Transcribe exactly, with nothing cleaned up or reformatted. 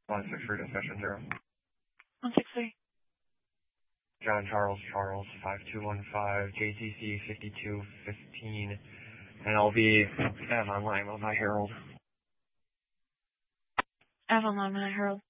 one six three discussion zero. one six three. John Charles Charles five two one five J C C fifty-two fifteen, and I'll be as online on my Herald. Avalon Herald.